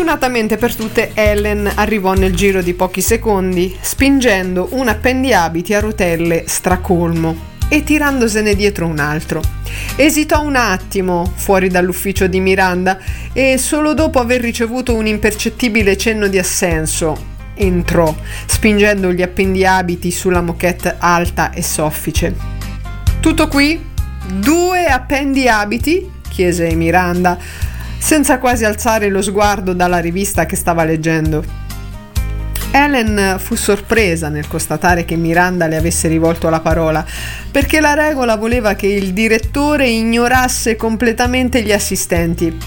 Fortunatamente per tutte, Ellen arrivò nel giro di pochi secondi, spingendo un appendiabiti a rotelle stracolmo e tirandosene dietro un altro. Esitò un attimo fuori dall'ufficio di Miranda e solo dopo aver ricevuto un impercettibile cenno di assenso entrò, spingendo gli appendiabiti sulla moquette alta e soffice. «Tutto qui? 2 appendiabiti?» chiese Miranda, senza quasi alzare lo sguardo dalla rivista che stava leggendo. Ellen fu sorpresa nel constatare che Miranda le avesse rivolto la parola, perché la regola voleva che il direttore ignorasse completamente gli assistenti.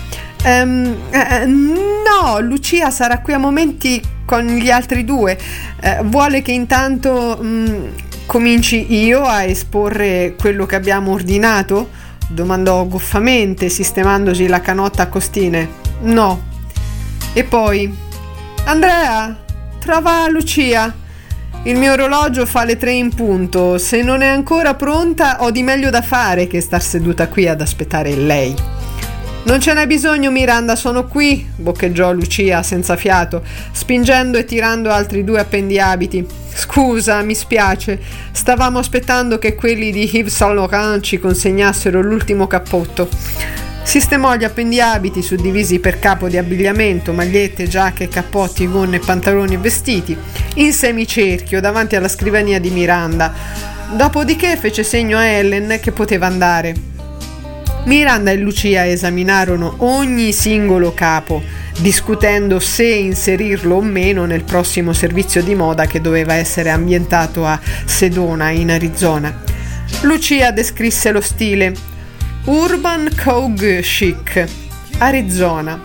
No, Lucia sarà qui a momenti con gli altri 2. Vuole che intanto cominci io a esporre quello che abbiamo ordinato?» domandò goffamente, sistemandosi la canotta a costine. «No». E poi: «Andrea, trova Lucia. Il mio orologio fa le 3 in punto. Se non è ancora pronta, ho di meglio da fare che star seduta qui ad aspettare lei». «Non ce n'è bisogno, Miranda, sono qui», boccheggiò Lucia senza fiato, spingendo e tirando altri 2 appendiabiti. «Scusa, mi spiace, stavamo aspettando che quelli di Yves Saint Laurent ci consegnassero l'ultimo cappotto». Sistemò gli appendiabiti suddivisi per capo di abbigliamento, magliette, giacche, cappotti, gonne, pantaloni e vestiti, in semicerchio davanti alla scrivania di Miranda. Dopodiché fece segno a Ellen che poteva andare. Miranda e Lucia esaminarono ogni singolo capo, discutendo se inserirlo o meno nel prossimo servizio di moda che doveva essere ambientato a Sedona, in Arizona. Lucia descrisse lo stile: Urban Cowgirl Chic, Arizona.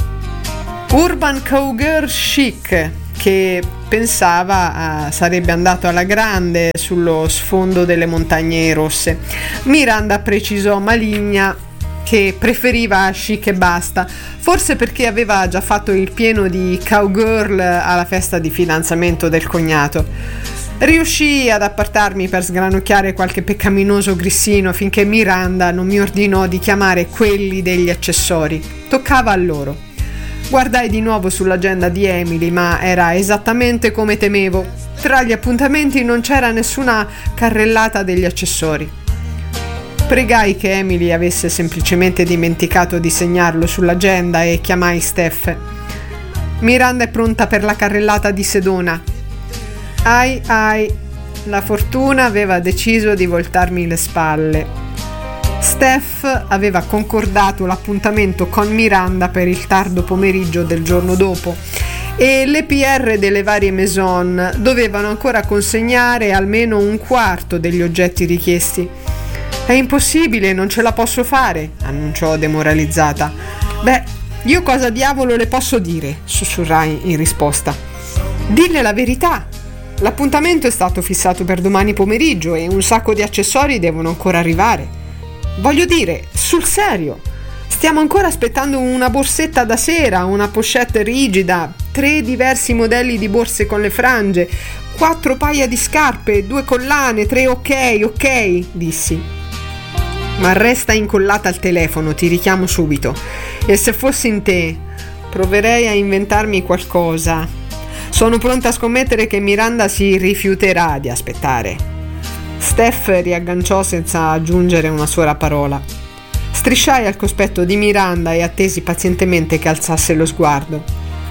Urban Cowgirl Chic, che pensava sarebbe andato alla grande sullo sfondo delle montagne rosse. Miranda precisò maligna che preferiva chic e basta, forse perché aveva già fatto il pieno di cowgirl alla festa di fidanzamento del cognato. Riuscii ad appartarmi per sgranocchiare qualche peccaminoso grissino finché Miranda non mi ordinò di chiamare quelli degli accessori. Toccava a loro. Guardai di nuovo sull'agenda di Emily, ma era esattamente come temevo. Tra gli appuntamenti non c'era nessuna carrellata degli accessori. Pregai che Emily avesse semplicemente dimenticato di segnarlo sull'agenda e chiamai Steph. «Miranda è pronta per la carrellata di Sedona». Ai, la fortuna aveva deciso di voltarmi le spalle. Steph aveva concordato l'appuntamento con Miranda per il tardo pomeriggio del giorno dopo e le PR delle varie maison dovevano ancora consegnare almeno un quarto degli oggetti richiesti. «È impossibile, non ce la posso fare», annunciò demoralizzata. «Beh, io cosa diavolo le posso dire?» sussurrai in risposta. «Dille la verità. L'appuntamento è stato fissato per domani pomeriggio e un sacco di accessori devono ancora arrivare. Voglio dire, sul serio, stiamo ancora aspettando una borsetta da sera, una pochette rigida, 3 diversi modelli di borse con le frange, 4 paia di scarpe, 2 collane, 3 ok, dissi. «Ma resta incollata al telefono, ti richiamo subito. E se fossi in te, proverei a inventarmi qualcosa. Sono pronta a scommettere che Miranda si rifiuterà di aspettare». Steph riagganciò senza aggiungere una sola parola. Strisciai al cospetto di Miranda e attesi pazientemente che alzasse lo sguardo.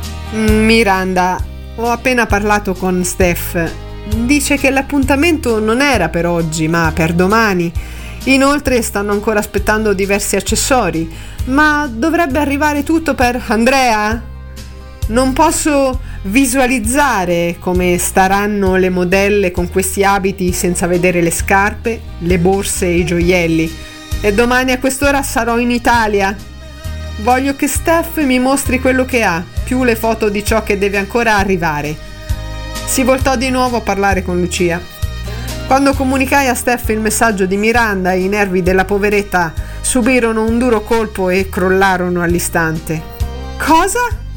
«Miranda, ho appena parlato con Steph. Dice che l'appuntamento non era per oggi, ma per domani. Inoltre stanno ancora aspettando diversi accessori, ma dovrebbe arrivare tutto per Andrea. Non posso visualizzare come staranno le modelle con questi abiti senza vedere le scarpe, le borse e i gioielli. E domani a quest'ora sarò in Italia. Voglio che Steph mi mostri quello che ha, più le foto di ciò che deve ancora arrivare». Si voltò di nuovo a parlare con Lucia. Quando comunicai a Steph il messaggio di Miranda, i nervi della poveretta subirono un duro colpo e crollarono all'istante. «Cosa?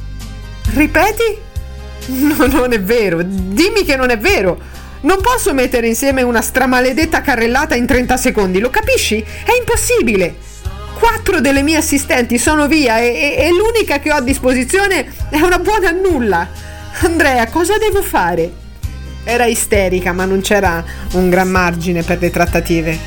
Ripeti?» «No, non è vero. Dimmi che non è vero. Non posso mettere insieme una stramaledetta carrellata in 30 secondi, lo capisci? È impossibile!» 4 delle mie assistenti sono via e l'unica che ho a disposizione è una buona a nulla. Andrea, cosa devo fare? Era isterica, ma non c'era un gran margine per le trattative.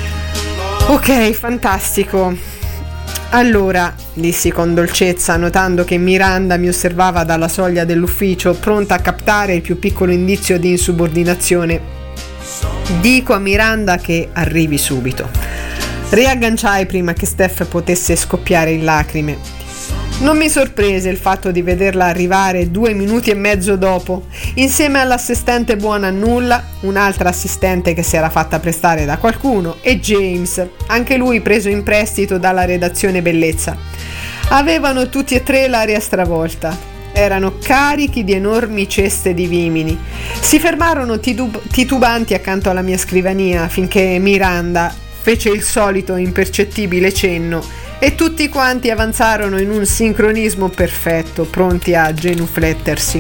Ok, fantastico. Allora, dissi con dolcezza, notando che Miranda mi osservava dalla soglia dell'ufficio, pronta a captare il più piccolo indizio di insubordinazione. Dico a Miranda che arrivi subito. Riagganciai prima che Steph potesse scoppiare in lacrime. Non mi sorprese il fatto di vederla arrivare 2 minuti e mezzo dopo, insieme all'assistente buona a nulla, un'altra assistente che si era fatta prestare da qualcuno, e James, anche lui preso in prestito dalla redazione bellezza. Avevano tutti e 3 l'aria stravolta. Erano carichi di enormi ceste di vimini. Si fermarono titubanti accanto alla mia scrivania finché Miranda fece il solito impercettibile cenno e tutti quanti avanzarono in un sincronismo perfetto, pronti a genuflettersi.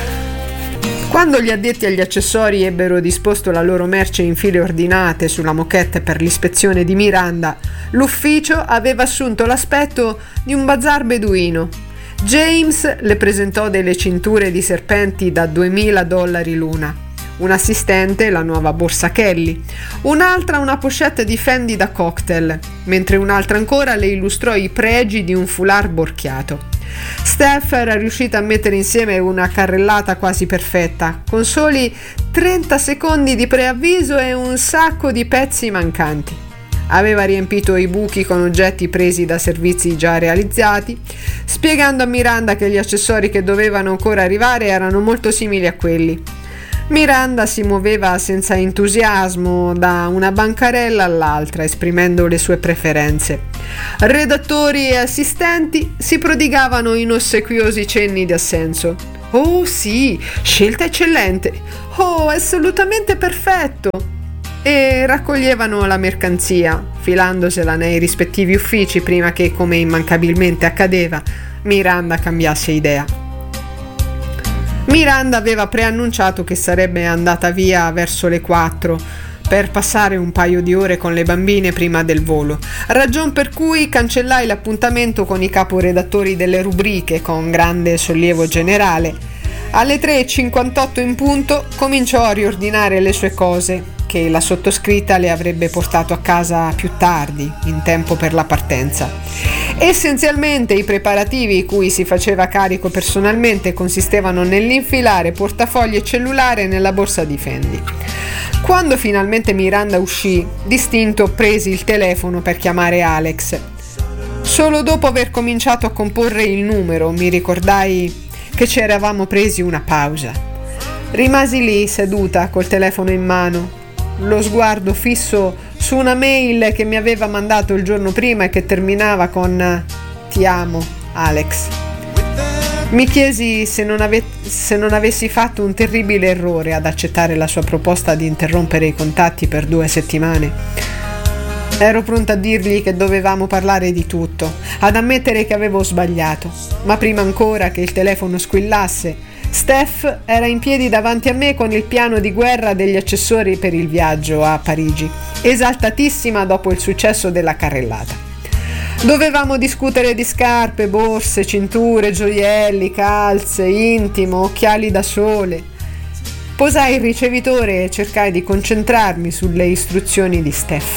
Quando gli addetti agli accessori ebbero disposto la loro merce in file ordinate sulla moquette per l'ispezione di Miranda, l'ufficio aveva assunto l'aspetto di un bazar beduino. James le presentò delle cinture di serpenti da $2.000 l'una. Un assistente la nuova borsa Kelly, un'altra una pochette di Fendi da cocktail, mentre un'altra ancora le illustrò i pregi di un foulard borchiato. Steph era riuscita a mettere insieme una carrellata quasi perfetta, con soli 30 secondi di preavviso e un sacco di pezzi mancanti. Aveva riempito i buchi con oggetti presi da servizi già realizzati, spiegando a Miranda che gli accessori che dovevano ancora arrivare erano molto simili a quelli. Miranda si muoveva senza entusiasmo da una bancarella all'altra, esprimendo le sue preferenze. Redattori e assistenti si prodigavano in ossequiosi cenni di assenso. «Oh sì, scelta eccellente! Oh, assolutamente perfetto!» E raccoglievano la mercanzia, filandosela nei rispettivi uffici prima che, come immancabilmente accadeva, Miranda cambiasse idea. Miranda aveva preannunciato che sarebbe andata via verso le 4 per passare un paio di ore con le bambine prima del volo, ragion per cui cancellai l'appuntamento con i caporedattori delle rubriche con grande sollievo generale. Alle 3:58 in punto cominciò a riordinare le sue cose, che la sottoscritta le avrebbe portato a casa più tardi, in tempo per la partenza. Essenzialmente i preparativi cui si faceva carico personalmente consistevano nell'infilare portafogli e cellulare nella borsa di Fendi. Quando finalmente Miranda uscì, distinto presi il telefono per chiamare Alex. Solo dopo aver cominciato a comporre il numero mi ricordai che ci eravamo presi una pausa. Rimasi lì seduta col telefono in mano, lo sguardo fisso su una mail che mi aveva mandato il giorno prima e che terminava con «Ti amo, Alex». Mi chiesi se non avessi fatto un terribile errore ad accettare la sua proposta di interrompere i contatti per 2 settimane. Ero pronta a dirgli che dovevamo parlare di tutto, ad ammettere che avevo sbagliato, ma prima ancora che il telefono squillasse, Steph era in piedi davanti a me con il piano di guerra degli accessori per il viaggio a Parigi, esaltatissima dopo il successo della carrellata. Dovevamo discutere di scarpe, borse, cinture, gioielli, calze, intimo, occhiali da sole. Posai il ricevitore e cercai di concentrarmi sulle istruzioni di Steph.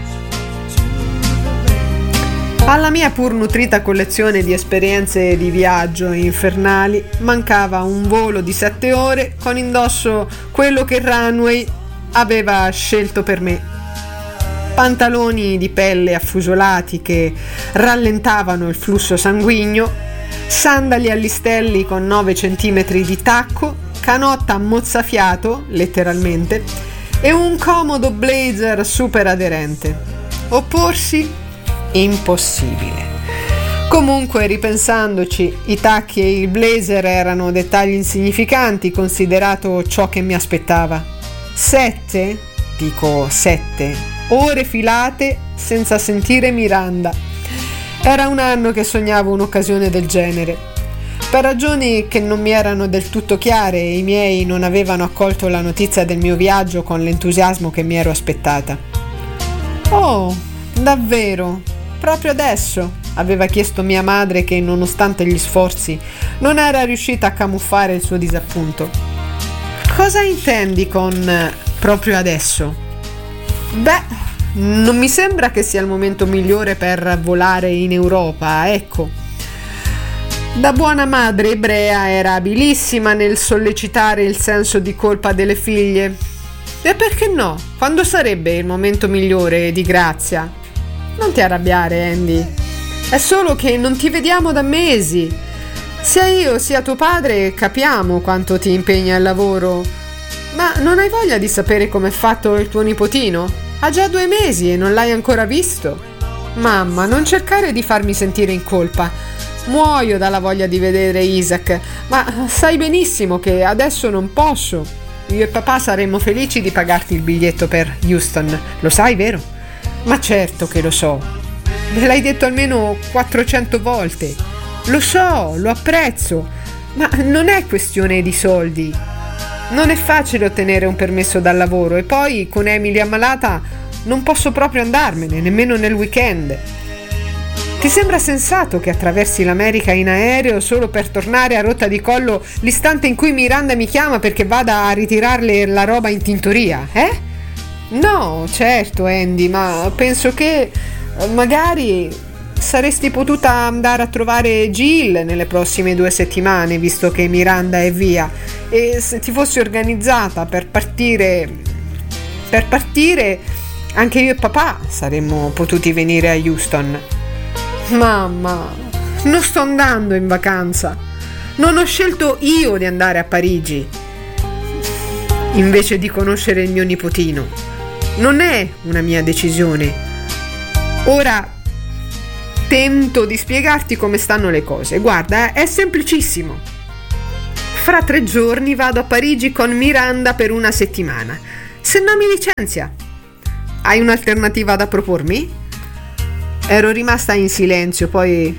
Alla mia pur nutrita collezione di esperienze di viaggio infernali mancava un volo di 7 ore con indosso quello che Runway aveva scelto per me. Pantaloni di pelle affusolati che rallentavano il flusso sanguigno, sandali a listelli con 9 centimetri di tacco, canotta mozzafiato, letteralmente, e un comodo blazer super aderente. Opporsi? Impossibile. Comunque, ripensandoci, i tacchi e il blazer erano dettagli insignificanti considerato ciò che mi aspettava. 7 ore filate senza sentire Miranda. Era un anno che sognavo un'occasione del genere. Per ragioni che non mi erano del tutto chiare, i miei non avevano accolto la notizia del mio viaggio con l'entusiasmo che mi ero aspettata. «Oh, davvero? proprio adesso? Aveva chiesto mia madre, che nonostante gli sforzi non era riuscita a camuffare il suo disappunto. Cosa intendi con proprio adesso? Beh, non mi sembra che sia il momento migliore per volare in Europa, ecco. Da buona madre ebrea era abilissima nel sollecitare il senso di colpa delle figlie. E perché no? Quando sarebbe il momento migliore di grazia? Non ti arrabbiare, Andy. È solo che non ti vediamo da mesi. Sia io sia tuo padre capiamo quanto ti impegna il lavoro. Ma non hai voglia di sapere com'è fatto il tuo nipotino? Ha già 2 mesi e non l'hai ancora visto. Mamma, non cercare di farmi sentire in colpa. Muoio dalla voglia di vedere Isaac, ma sai benissimo che adesso non posso. Io e papà saremmo felici di pagarti il biglietto per Houston, lo sai, vero? Ma certo che lo so. Me l'hai detto almeno 400 volte. Lo so, lo apprezzo, ma non è questione di soldi. Non è facile ottenere un permesso dal lavoro e poi con Emily ammalata non posso proprio andarmene, nemmeno nel weekend. Ti sembra sensato che attraversi l'America in aereo solo per tornare a rotta di collo l'istante in cui Miranda mi chiama perché vada a ritirarle la roba in tintoria, eh? No, certo, Andy, ma penso che magari saresti potuta andare a trovare Jill nelle prossime 2 settimane, visto che Miranda è via, e se ti fossi organizzata per partire anche io e papà saremmo potuti venire a Houston. Mamma, non sto andando in vacanza. Non ho scelto io di andare a Parigi invece di conoscere il mio nipotino. Non è una mia decisione. Ora tento di spiegarti come stanno le cose. Guarda, è semplicissimo. Fra 3 giorni vado a Parigi con Miranda per 1 settimana. Se no mi licenzia. Hai un'alternativa da propormi? Era rimasta in silenzio, poi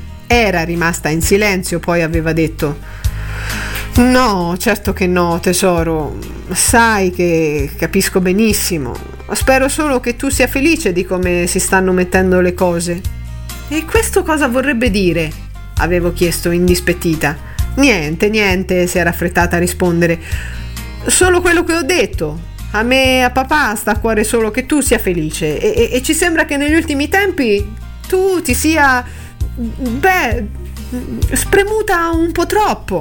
aveva detto: no, certo che no, tesoro, sai che capisco benissimo, spero solo che tu sia felice di come si stanno mettendo le cose. E questo cosa vorrebbe dire? Avevo chiesto indispettita. Niente, si era affrettata a rispondere, solo quello che ho detto. A me e a papà sta a cuore solo che tu sia felice e ci sembra che negli ultimi tempi tu ti sia, spremuta un po' troppo.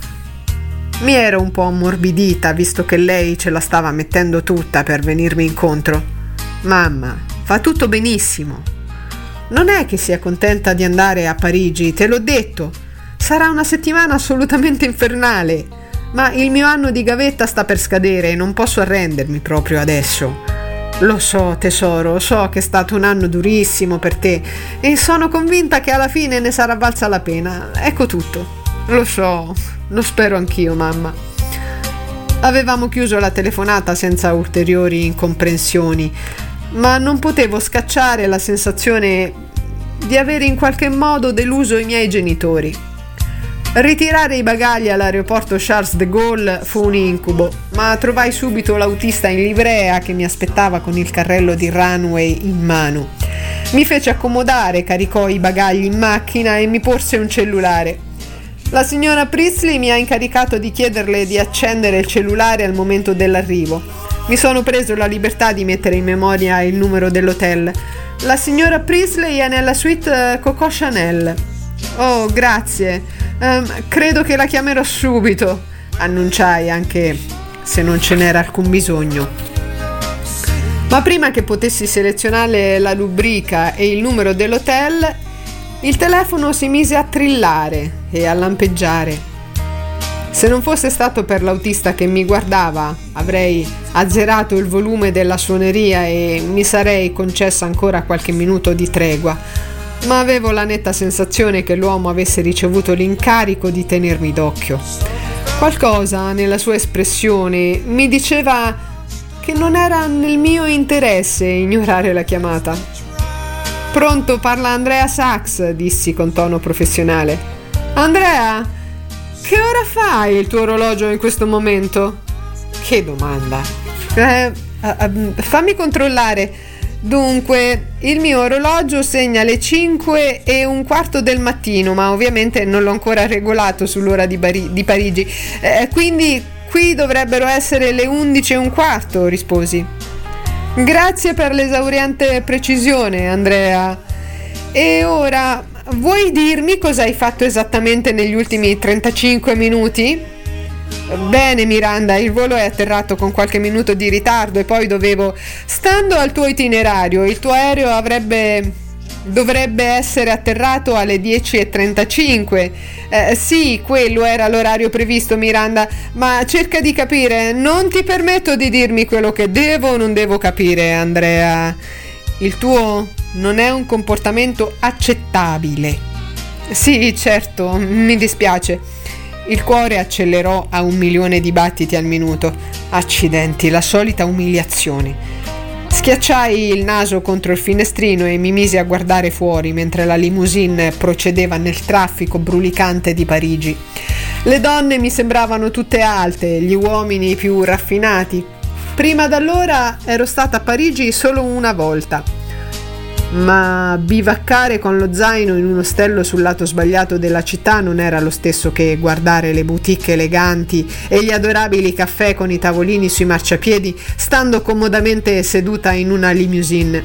Mi ero un po' ammorbidita, visto che lei ce la stava mettendo tutta per venirmi incontro. Mamma, fa tutto benissimo. Non è che sia contenta di andare a Parigi, te l'ho detto. Sarà una settimana assolutamente infernale, ma il mio anno di gavetta sta per scadere e non posso arrendermi proprio adesso. Lo so, tesoro, so che è stato un anno durissimo per te e sono convinta che alla fine ne sarà valsa la pena. Ecco tutto. Lo so, lo spero anch'io, mamma. Avevamo chiuso la telefonata senza ulteriori incomprensioni, ma non potevo scacciare la sensazione di avere in qualche modo deluso i miei genitori. Ritirare i bagagli all'aeroporto Charles de Gaulle fu un incubo, ma trovai subito l'autista in livrea che mi aspettava con il carrello di runway in mano. Mi fece accomodare, caricò i bagagli in macchina e mi porse un cellulare. La signora Priestley mi ha incaricato di chiederle di accendere il cellulare al momento dell'arrivo. Mi sono preso la libertà di mettere in memoria il numero dell'hotel. La signora Priestley è nella suite Coco Chanel. Oh, grazie. Credo che la chiamerò subito, annunciai, anche se non ce n'era alcun bisogno. Ma prima che potessi selezionare la rubrica e il numero dell'hotel, il telefono si mise a trillare e a lampeggiare. Se non fosse stato per l'autista che mi guardava, avrei azzerato il volume della suoneria e mi sarei concessa ancora qualche minuto di tregua. Ma avevo la netta sensazione che l'uomo avesse ricevuto l'incarico di tenermi d'occhio. Qualcosa nella sua espressione mi diceva che non era nel mio interesse ignorare la chiamata. Pronto, parla Andrea Sachs, dissi con tono professionale. Andrea, che ora fai il tuo orologio in questo momento? Che domanda. Fammi controllare. Dunque, il mio orologio segna le 5:15 del mattino, ma ovviamente non l'ho ancora regolato sull'ora di Parigi, quindi qui dovrebbero essere le 11:15, risposi. Grazie per l'esauriente precisione, Andrea. E ora, vuoi dirmi cosa hai fatto esattamente negli ultimi 35 minuti? Bene, Miranda, il volo è atterrato con qualche minuto di ritardo e poi stando al tuo itinerario, il tuo aereo dovrebbe essere atterrato alle 10:35. Sì, quello era l'orario previsto, Miranda, ma cerca di capire, non ti permetto di dirmi quello che devo o non devo capire, Andrea. Il tuo non è un comportamento accettabile. Sì, certo, mi dispiace. Il cuore accelerò a 1.000.000 di battiti al minuto. Accidenti, la solita umiliazione. Schiacciai il naso contro il finestrino e mi misi a guardare fuori mentre la limousine procedeva nel traffico brulicante di Parigi. Le donne mi sembravano tutte alte, gli uomini più raffinati. Prima d'allora ero stata a Parigi solo una volta. Ma bivaccare con lo zaino in un ostello sul lato sbagliato della città non era lo stesso che guardare le boutique eleganti e gli adorabili caffè con i tavolini sui marciapiedi, stando comodamente seduta in una limousine.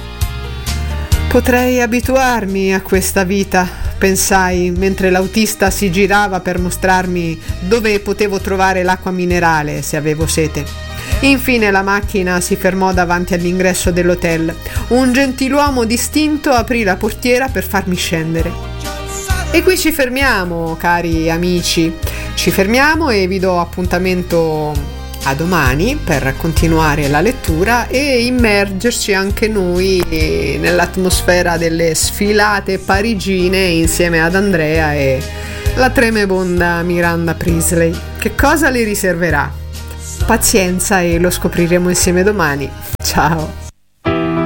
Potrei abituarmi a questa vita, pensai, mentre l'autista si girava per mostrarmi dove potevo trovare l'acqua minerale se avevo sete. Infine la macchina si fermò davanti all'ingresso dell'hotel. Un gentiluomo distinto aprì la portiera per farmi scendere. E qui ci fermiamo, cari amici. Ci fermiamo e vi do appuntamento a domani per continuare la lettura e immergerci anche noi nell'atmosfera delle sfilate parigine insieme ad Andrea e la tremebonda Miranda Priestley. Che cosa le riserverà? Pazienza e lo scopriremo insieme domani. Ciao!